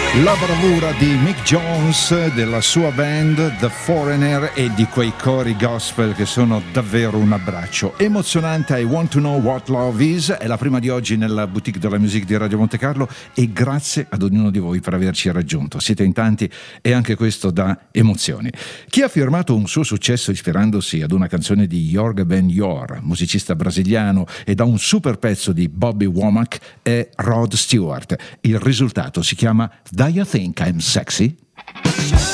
La bravura di Mick Jones, della sua band The Foreigner e di quei cori gospel che sono davvero un abbraccio emozionante. I Want to Know What Love Is è la prima di oggi nella boutique della music di Radio Monte Carlo e grazie ad ognuno di voi per averci raggiunto. Siete in tanti e anche questo dà emozioni. Chi ha firmato un suo successo ispirandosi ad una canzone di Jorge Ben Jor, musicista brasiliano, e da un super pezzo di Bobby Womack è Rod Stewart. Il risultato si chiama Do You Think I'm Sexy?